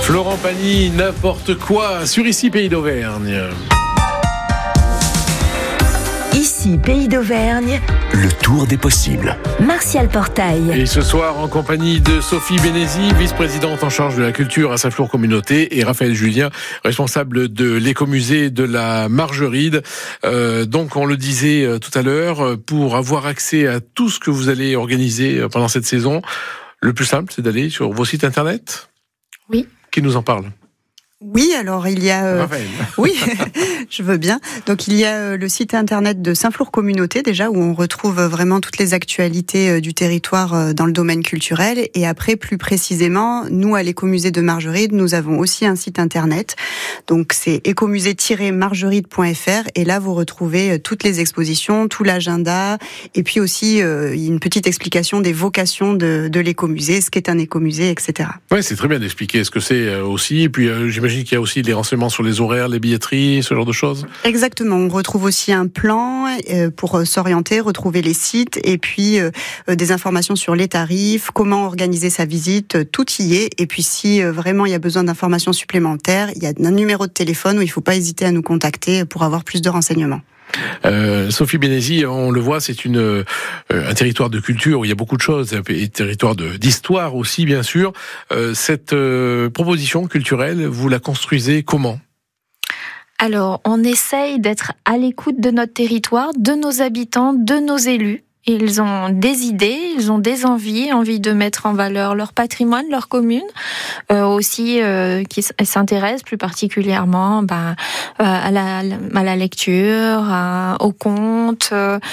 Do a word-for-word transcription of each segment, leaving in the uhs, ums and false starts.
Florent Pagny, n'importe quoi sur Ici Pays d'Auvergne. Ici Pays d'Auvergne, le tour des possibles. Martial Portail. Et ce soir, en compagnie de Sophie Bénézy, vice-présidente en charge de la culture à Saint-Flour Communauté, et Raphaël Julien, responsable de l'écomusée de la Margeride. Euh, donc, on le disait tout à l'heure, pour avoir accès à tout ce que vous allez organiser pendant cette saison, le plus simple, c'est d'aller sur vos sites internet. Oui. Qui nous en parle ? Oui, alors il y a... Euh, Raphaël. Oui, je veux bien. Donc il y a euh, le site internet de Saint-Flour Communauté déjà, où on retrouve vraiment toutes les actualités euh, du territoire euh, dans le domaine culturel. Et après, plus précisément, nous, à l'écomusée de Margeride, nous avons aussi un site internet. Donc c'est écomusée tiret margeride point f r. Et là, vous retrouvez euh, toutes les expositions, tout l'agenda. Et puis aussi, euh, une petite explication des vocations de, de l'écomusée, ce qu'est un écomusée, et cetera. Oui, c'est très bien d'expliquer ce que c'est euh, aussi. Et puis, euh, j'imagine qu'il y a aussi des renseignements sur les horaires, les billetteries, ce genre de choses. Exactement. On retrouve aussi un plan euh, pour s'orienter, retrouver les sites et puis euh, des informations sur les tarifs, comment organiser sa visite, tout y est. Et puis si euh, vraiment il y a besoin d'informations supplémentaires, il y a un numéro de téléphone où il ne faut pas hésiter à nous contacter pour avoir plus de renseignements. Euh, Sophie Bénézy, on le voit, c'est une euh, un territoire de culture où il y a beaucoup de choses, un territoire de, d'histoire aussi, bien sûr. Euh, cette euh, proposition culturelle, vous la construisez comment ? Alors, on essaye d'être à l'écoute de notre territoire, de nos habitants, de nos élus. Ils ont des idées, ils ont des envies, envie de mettre en valeur leur patrimoine, leur commune, euh, aussi euh, qui s'intéressent plus particulièrement ben, euh, à, la, à la lecture, à, au conte,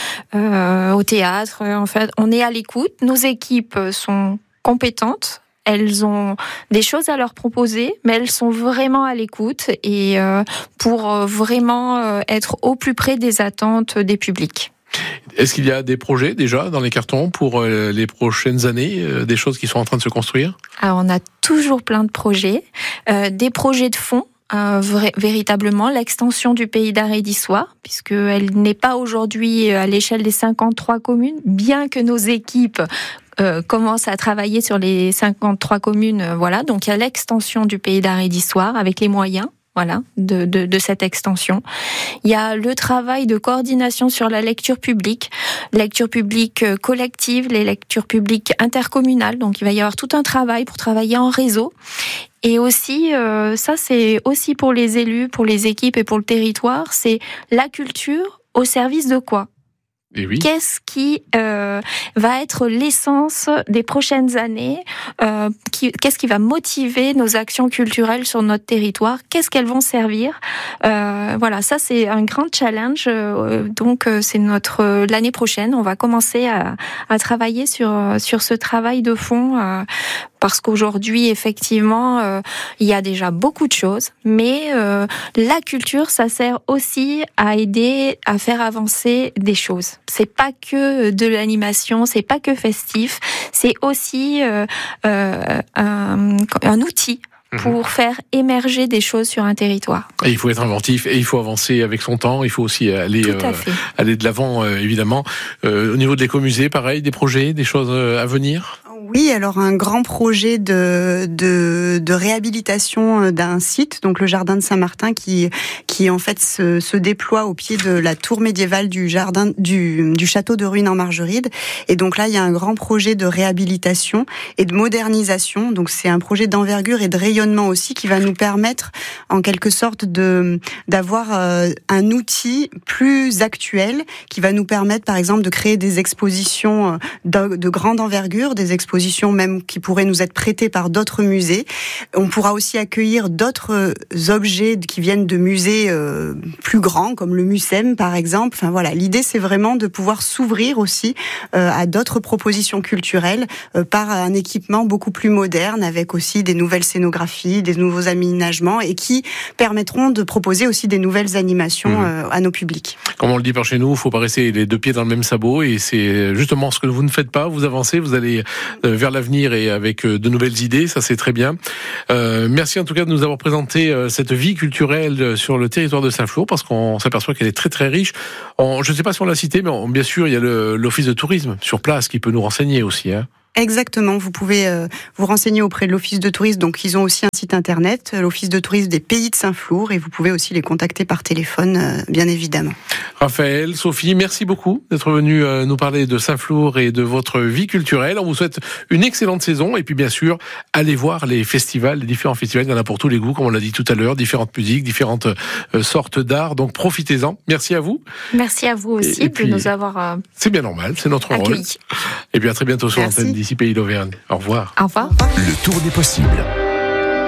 euh, au théâtre. En fait, on est à l'écoute. Nos équipes sont compétentes. Elles ont des choses à leur proposer, mais elles sont vraiment à l'écoute et euh, pour vraiment euh, être au plus près des attentes des publics. Est-ce qu'il y a des projets déjà dans les cartons pour euh, les prochaines années, euh, des choses qui sont en train de se construire ? Alors, on a toujours plein de projets, euh, des projets de fond. Euh, vrai, véritablement l'extension du pays d'Arrée d'Issoire, puisqu'elle n'est pas aujourd'hui à l'échelle des cinquante-trois communes, bien que nos équipes euh, commencent à travailler sur les cinquante-trois communes. Euh, voilà, donc il y a l'extension du pays d'Arrée d'Issoire avec les moyens. Voilà, de, de, de cette extension. Il y a le travail de coordination sur la lecture publique, lecture publique collective, les lectures publiques intercommunales. Donc, il va y avoir tout un travail pour travailler en réseau. Et aussi, euh, ça, c'est aussi pour les élus, pour les équipes et pour le territoire, c'est la culture au service de quoi ? Et oui. Qu'est-ce qui euh, va être l'essence des prochaines années euh, qui, Qu'est-ce qui va motiver nos actions culturelles sur notre territoire ? Qu'est-ce qu'elles vont servir ? euh, Voilà, ça c'est un grand challenge. Euh, donc euh, c'est notre euh, l'année prochaine, on va commencer à, à travailler sur sur ce travail de fond. Euh, Parce qu'aujourd'hui, effectivement, euh, il y a déjà beaucoup de choses, mais euh, la culture, ça sert aussi à aider à faire avancer des choses. C'est pas que de l'animation, c'est pas que festif, c'est aussi euh, euh, un, un outil pour faire émerger des choses sur un territoire. Et il faut être inventif et il faut avancer avec son temps. Il faut aussi aller euh, aller de l'avant, euh, évidemment. Euh, au niveau de l'écomusée, pareil, des projets, des choses à venir. Oui, alors un grand projet de, de, de réhabilitation d'un site, donc le jardin de Saint-Martin, qui, qui en fait se, se déploie au pied de la tour médiévale du jardin du, du château de Ruines en Margeride. Et donc là, il y a un grand projet de réhabilitation et de modernisation. Donc c'est un projet d'envergure et de rayonnement aussi qui va nous permettre, en quelque sorte, de d'avoir un outil plus actuel qui va nous permettre, par exemple, de créer des expositions de, de grande envergure, des expositions même qui pourraient nous être prêtées par d'autres musées. On pourra aussi accueillir d'autres objets qui viennent de musées euh, plus grands, comme le Mucem par exemple. Enfin voilà, l'idée c'est vraiment de pouvoir s'ouvrir aussi euh, à d'autres propositions culturelles euh, par un équipement beaucoup plus moderne, avec aussi des nouvelles scénographies, des nouveaux aménagements et qui permettront de proposer aussi des nouvelles animations mmh. euh, à nos publics. Comme on le dit par chez nous, il ne faut pas rester les deux pieds dans le même sabot et c'est justement ce que vous ne faites pas. Vous avancez, vous allez vers l'avenir et avec de nouvelles idées, ça c'est très bien. Euh, merci en tout cas de nous avoir présenté cette vie culturelle sur le territoire de Saint-Flour, parce qu'on s'aperçoit qu'elle est très très riche. On, je ne sais pas si on l'a cité, mais on, bien sûr il y a le, l'office de tourisme sur place qui peut nous renseigner aussi. Hein. Exactement, vous pouvez euh, vous renseigner auprès de l'Office de tourisme, donc ils ont aussi un site internet, l'Office de tourisme des Pays de Saint-Flour, et vous pouvez aussi les contacter par téléphone, euh, bien évidemment. Raphaël, Sophie, merci beaucoup d'être venus euh, nous parler de Saint-Flour et de votre vie culturelle. On vous souhaite une excellente saison, et puis bien sûr, allez voir les festivals, les différents festivals, il y en a pour tous les goûts, comme on l'a dit tout à l'heure, différentes musiques, différentes euh, sortes d'art, donc profitez-en. Merci à vous. Merci à vous aussi et, et de puis, nous avoir euh, c'est bien normal, c'est notre accueillis. rôle. Et puis à très bientôt sur Merci. l'antenne d'ici Pays d'Auvergne. Au revoir. Au revoir. Le tour des possibles.